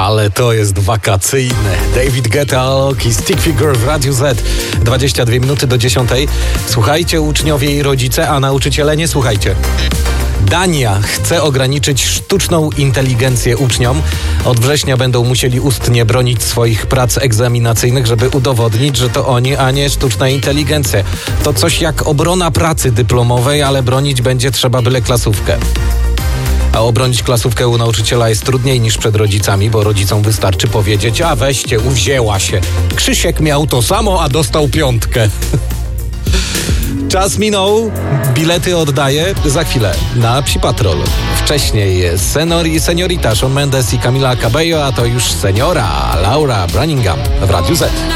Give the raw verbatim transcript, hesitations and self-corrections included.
Ale to jest wakacyjne. David Guetta i Stick Figure w Radiu Z. dwadzieścia dwie minuty do dziesiątej. Słuchajcie, uczniowie i rodzice, a nauczyciele nie słuchajcie. Dania chce ograniczyć sztuczną inteligencję uczniom. Od września będą musieli ustnie bronić swoich prac egzaminacyjnych, żeby udowodnić, że to oni, a nie sztuczna inteligencja. To coś jak obrona pracy dyplomowej, ale bronić będzie trzeba byle klasówkę. A obronić klasówkę u nauczyciela jest trudniej niż przed rodzicami, bo rodzicom wystarczy powiedzieć: a weźcie, uwzięła się. Krzysiek miał to samo, a dostał piątkę. Czas minął, bilety oddaję za chwilę na Psi Patrol. Wcześniej jest Senor i Seniorita, Shawn Mendes i Camila Cabello, a to już seniora Laura Branigan w Radiu Z.